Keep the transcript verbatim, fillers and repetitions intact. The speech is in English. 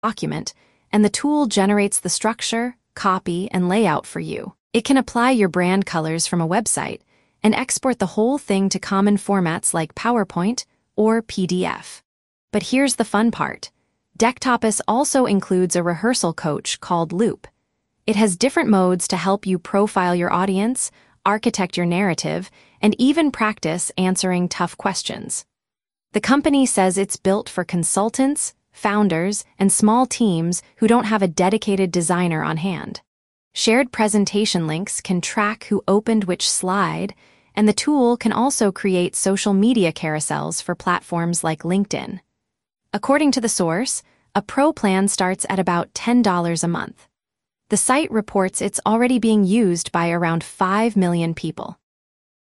document, and the tool generates the structure, copy, and layout for you. It can apply your brand colors from a website and export the whole thing to common formats like PowerPoint or P D F. But here's the fun part. Decktopus also includes a rehearsal coach called Loop. It has different modes to help you profile your audience, architect your narrative, and even practice answering tough questions. The company says it's built for consultants, founders, and small teams who don't have a dedicated designer on hand. Shared presentation links can track who opened which slide, and the tool can also create social media carousels for platforms like LinkedIn. According to the source, a pro plan starts at about ten dollars a month. The site reports it's already being used by around five million people.